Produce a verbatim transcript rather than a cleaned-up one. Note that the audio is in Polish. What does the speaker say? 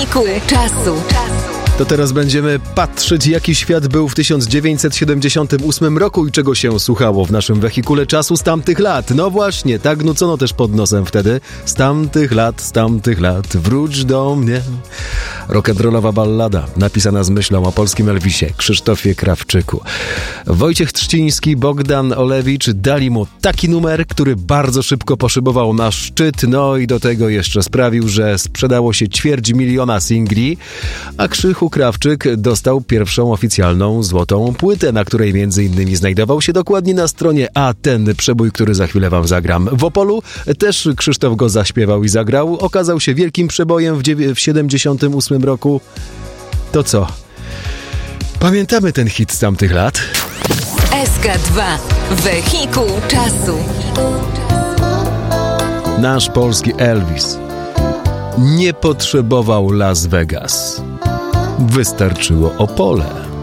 Wehikuł czasu. To teraz będziemy patrzeć, jaki świat był w tysiąc dziewięćset siedemdziesiątym ósmym roku i czego się słuchało w naszym wehikule czasu z tamtych lat. No właśnie, tak nucono też pod nosem wtedy. Z tamtych lat, z tamtych lat, wróć do mnie. Rock'n'rollowa ballada, napisana z myślą o polskim Elvisie, Krzysztofie Krawczyku. Wojciech Trzciński, Bogdan Olewicz dali mu taki numer, który bardzo szybko poszybował na szczyt, no i do tego jeszcze sprawił, że sprzedało się ćwierć miliona singli, a Krzychu Krawczyk dostał pierwszą oficjalną złotą płytę, na której między innymi znajdował się dokładnie na stronie A ten przebój, który za chwilę wam zagram. W Opolu też Krzysztof go zaśpiewał i zagrał. Okazał się wielkim przebojem w, dziewię- w siedemdziesiątym ósmym roku. To co? Pamiętamy ten hit z tamtych lat? S K dwa. Wehikuł czasu. Nasz polski Elvis nie potrzebował Las Vegas. Wystarczyło Opole.